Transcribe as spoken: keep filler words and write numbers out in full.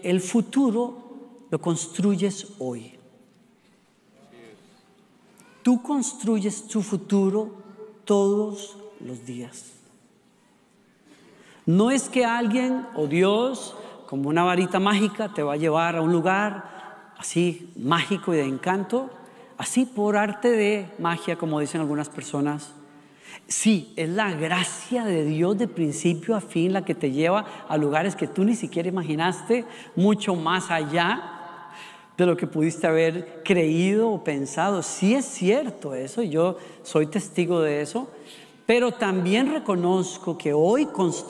el futuro lo construyes hoy. Tú construyes tu futuro todos los días. No es que alguien o Dios, como una varita mágica, te va a llevar a un lugar así mágico y de encanto, así por arte de magia, como dicen algunas personas. Sí, es la gracia de Dios de principio a fin la que te lleva a lugares que tú ni siquiera imaginaste, mucho más allá de lo que pudiste haber creído o pensado. Sí es cierto eso, yo soy testigo de eso, pero también reconozco que hoy construyo